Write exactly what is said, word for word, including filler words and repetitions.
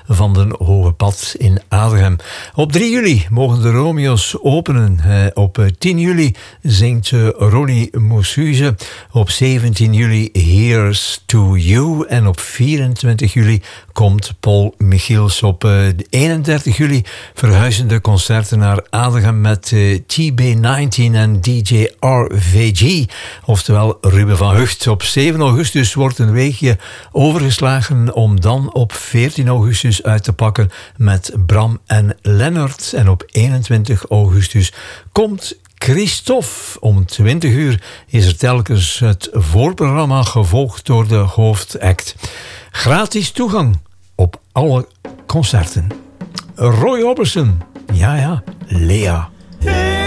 van de Hoge Pad in Adegem. Op drie juli mogen de Romeo's openen. Uh, op tien juli zingt uh, Ronnie Mossuze. Op zeventien juli Here's to You. En op vierentwintig juli komt Paul Michiels. Op uh, eenendertig juli verhuizen de concerten naar Adegem met uh, T B negentien en D J R V G. Oftewel Ruben van Hucht. Op zeven augustus wordt een weekje overgeslagen om dan op veertien augustus uit te pakken met Bram en Lennart. En op eenentwintig augustus komt Christophe. Om twintig uur is er telkens het voorprogramma gevolgd door de hoofdact. Gratis toegang op alle concerten. Roy Orbison. Ja, ja. Lea.